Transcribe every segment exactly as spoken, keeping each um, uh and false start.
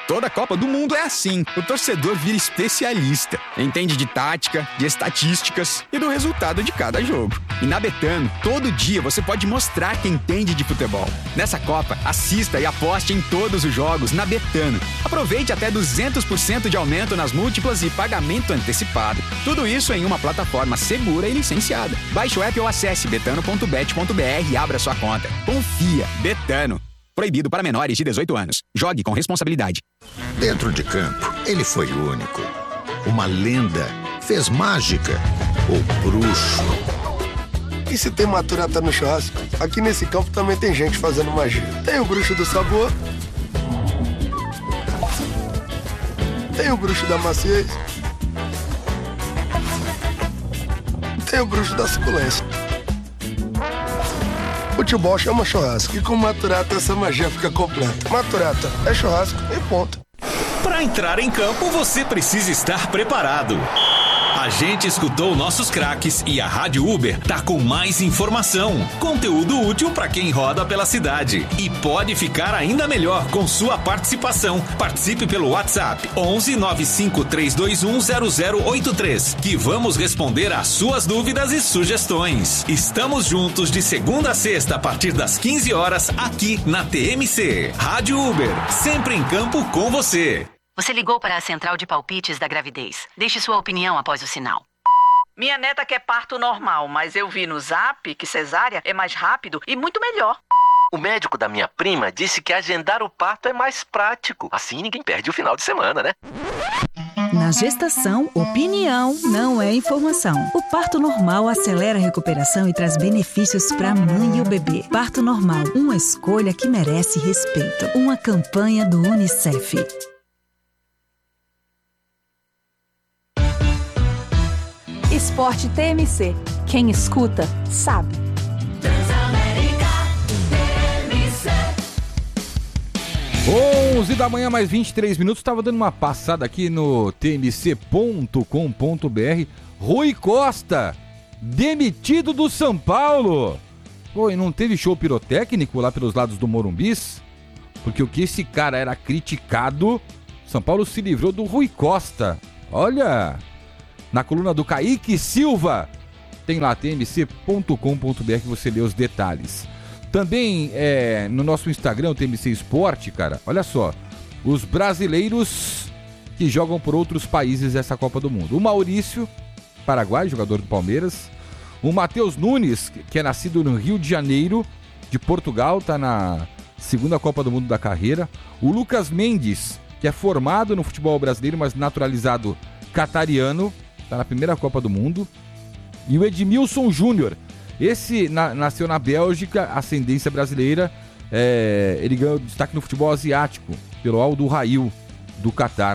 Toda a Copa do Mundo é assim. O torcedor vira especialista. Entende de tática, de estatísticas e do resultado de cada jogo. E na Betano, todo dia você pode mostrar que entende de futebol. Nessa Copa, assista e aposte em todos os jogos na Betano. Aproveite até duzentos por cento de aumento nas múltiplas e pagamento antecipado. Tudo isso em uma plataforma segura e licenciada. Baixe o app ou acesse betano ponto bet ponto b r e abra sua conta. Confia. Betano. Proibido para menores de dezoito anos. Jogue com responsabilidade. Dentro de campo, ele foi único. Uma lenda. Fez mágica. O bruxo. E se tem maturata no churrasco? Aqui nesse campo também tem gente fazendo magia. Tem o bruxo do sabor. Tem o bruxo da maciez. Tem o bruxo da suculência. Futebol chama churrasco e com Maturata essa magia fica completa. Maturata é churrasco e ponto. Para entrar em campo, você precisa estar preparado. A gente escutou nossos craques e a Rádio Uber tá com mais informação, conteúdo útil para quem roda pela cidade. E pode ficar ainda melhor com sua participação. Participe pelo WhatsApp onze nove cinco três dois um zero zero oito três, que vamos responder às suas dúvidas e sugestões. Estamos juntos de segunda a sexta a partir das quinze horas aqui na T M C. Rádio Uber, sempre em campo com você. Você ligou para a central de palpites da gravidez. Deixe sua opinião após o sinal. Minha neta quer parto normal, mas eu vi no Zap que cesárea é mais rápido e muito melhor. O médico da minha prima disse que agendar o parto é mais prático. Assim ninguém perde o final de semana, né? Na gestação, opinião não é informação. O parto normal acelera a recuperação e traz benefícios para a mãe e o bebê. Parto normal, uma escolha que merece respeito. Uma campanha do Unicef. Esporte T M C. Quem escuta, sabe. Transamérica T M C. onze da manhã, mais vinte e três minutos. Estava dando uma passada aqui no t m c ponto com ponto b r. Rui Costa, demitido do São Paulo. Pô, e não teve show pirotécnico lá pelos lados do Morumbis? Porque o que esse cara era criticado, São Paulo se livrou do Rui Costa. Olha... Na coluna do Kaique Silva, tem lá t m c ponto com ponto b r que você lê os detalhes. Também é, no nosso Instagram, o T M C Esporte, cara, olha só, os brasileiros que jogam por outros países essa Copa do Mundo. O Maurício, Paraguai, jogador do Palmeiras. O Matheus Nunes, que é nascido no Rio de Janeiro, de Portugal, tá na segunda Copa do Mundo da carreira. O Lucas Mendes, que é formado no futebol brasileiro, mas naturalizado catariano, tá na primeira Copa do Mundo. E o Edmilson Júnior, esse na, nasceu na Bélgica, ascendência brasileira, é, ele ganhou destaque no futebol asiático, pelo Al Duhail, do Catar.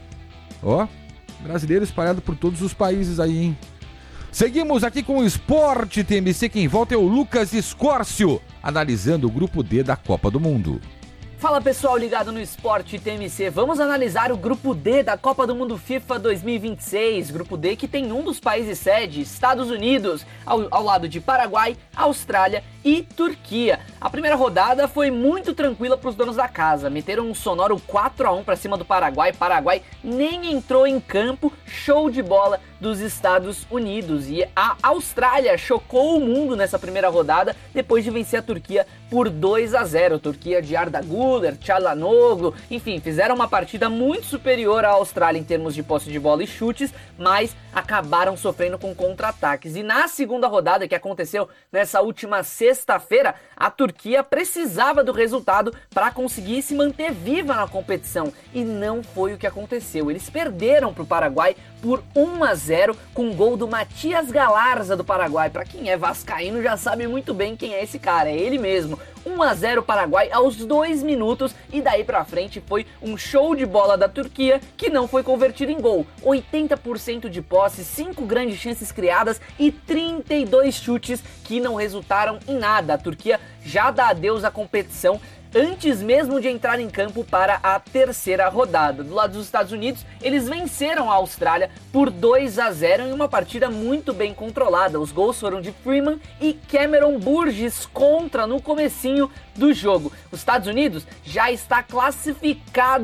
Ó, brasileiro espalhado por todos os países aí, hein? Seguimos aqui com o Esporte T M C, quem volta é o Lucas Escórcio, analisando o grupo D da Copa do Mundo. Fala pessoal ligado no Esporte T M C, vamos analisar o Grupo D da Copa do Mundo FIFA dois mil e vinte e seis, Grupo D que tem um dos países sede, Estados Unidos, ao, ao lado de Paraguai, Austrália e Turquia. A primeira rodada foi muito tranquila para os donos da casa, meteram um sonoro quatro a um para cima do Paraguai, Paraguai nem entrou em campo, show de bola dos Estados Unidos, e a Austrália chocou o mundo nessa primeira rodada depois de vencer a Turquia por dois a zero, Turquia de Arda Güler, Çalhanoğlu, enfim, fizeram uma partida muito superior à Austrália em termos de posse de bola e chutes, mas acabaram sofrendo com contra-ataques. E na segunda rodada, que aconteceu nessa última sexta-feira, a Turquia precisava do resultado para conseguir se manter viva na competição, e não foi o que aconteceu. Eles perderam para o Paraguai por um a zero com o gol do Matias Galarza do Paraguai. Para quem é vascaíno já sabe muito bem quem é esse cara, é ele mesmo. um a zero Paraguai aos dois minutos, e daí pra frente foi um show de bola da Turquia que não foi convertido em gol. oitenta por cento de posse, cinco grandes chances criadas e trinta e dois chutes que não resultaram em nada. A Turquia já dá adeus à competição antes mesmo de entrar em campo para a terceira rodada. Do lado dos Estados Unidos, eles venceram a Austrália por dois a zero em uma partida muito bem controlada. Os gols foram de Freeman e Cameron Burgess contra no comecinho do jogo. Os Estados Unidos já está classificado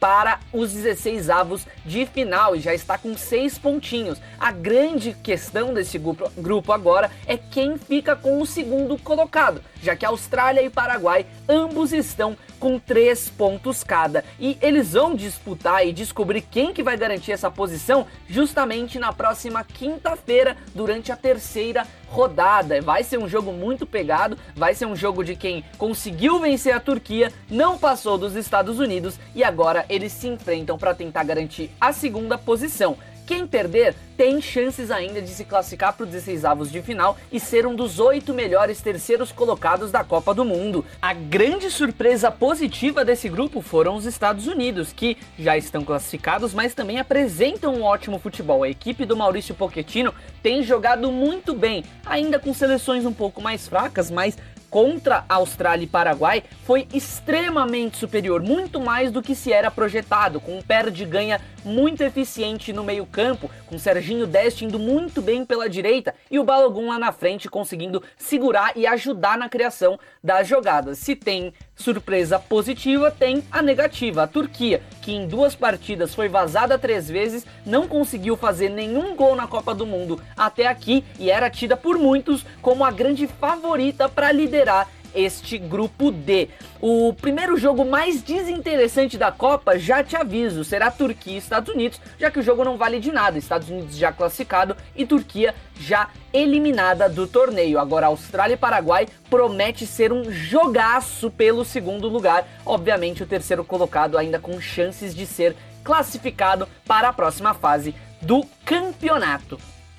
para os dezesseis avos de final e já está com seis pontinhos. A grande questão desse grupo, grupo agora é quem fica com o segundo colocado, já que Austrália e Paraguai ambos estão com três pontos cada. E eles vão disputar e descobrir quem que vai garantir essa posição justamente na próxima quinta-feira, durante a terceira rodada. Vai ser um jogo muito pegado, vai ser um jogo de quem conseguiu vencer a Turquia, não passou dos Estados Unidos e agora eles se enfrentam para tentar garantir a segunda posição. Quem perder tem chances ainda de se classificar para os dezesseis avos de final e ser um dos oito melhores terceiros colocados da Copa do Mundo. A grande surpresa positiva desse grupo foram os Estados Unidos, que já estão classificados, mas também apresentam um ótimo futebol. A equipe do Maurício Pochettino tem jogado muito bem, ainda com seleções um pouco mais fracas, mas contra a Austrália e Paraguai foi extremamente superior, muito mais do que se era projetado, com um perde-ganha muito eficiente no meio campo, com Serginho Dest indo muito bem pela direita e o Balogun lá na frente conseguindo segurar e ajudar na criação das jogadas. Se tem surpresa positiva, tem a negativa. A Turquia, que em duas partidas foi vazada três vezes, não conseguiu fazer nenhum gol na Copa do Mundo até aqui e era tida por muitos como a grande favorita para liderar este grupo D. O primeiro jogo mais desinteressante da Copa, já te aviso, será Turquia e Estados Unidos, já que o jogo não vale de nada. Estados Unidos já classificado e Turquia já eliminada do torneio. Agora Austrália e Paraguai promete ser um jogaço pelo segundo lugar. Obviamente o terceiro colocado ainda com chances de ser classificado para a próxima fase do campeonato.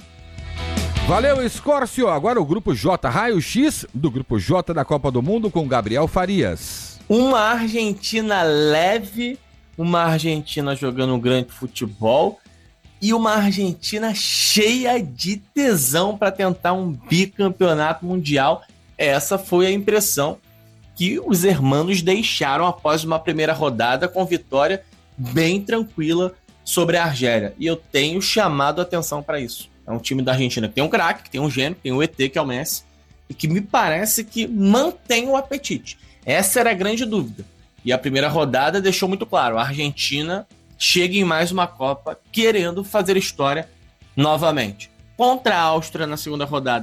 Valeu, Escórcio. Agora o Grupo J, raio-x do Grupo J da Copa do Mundo com Gabriel Farias. Uma Argentina leve, uma Argentina jogando um grande futebol e uma Argentina cheia de tesão para tentar um bicampeonato mundial. Essa foi a impressão que os hermanos deixaram após uma primeira rodada com vitória bem tranquila sobre a Argélia. E eu tenho chamado a atenção para isso. É um time da Argentina que tem um craque, que tem um gênio, que tem o E T, que é o Messi, e que me parece que mantém o apetite. Essa era a grande dúvida. E a primeira rodada deixou muito claro, a Argentina chega em mais uma Copa querendo fazer história novamente. Contra a Áustria na segunda rodada,